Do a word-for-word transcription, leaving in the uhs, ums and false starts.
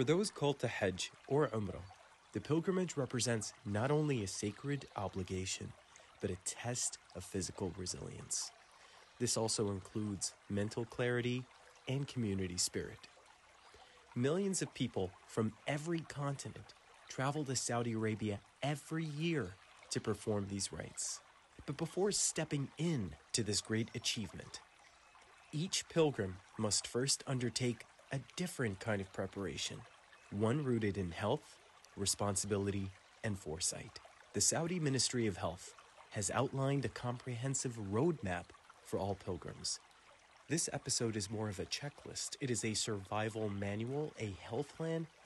For those called to Hajj or Umrah, the pilgrimage represents not only a sacred obligation, but a test of physical resilience. This also includes mental clarity and community spirit. Millions of people from every continent travel to Saudi Arabia every year to perform these rites. But before stepping in to this great achievement, each pilgrim must first undertake a different kind of preparation, one rooted in health, responsibility, and foresight. The Saudi Ministry of Health has outlined a comprehensive roadmap for all pilgrims. This episode is more of a checklist. It is a survival manual, a health plan,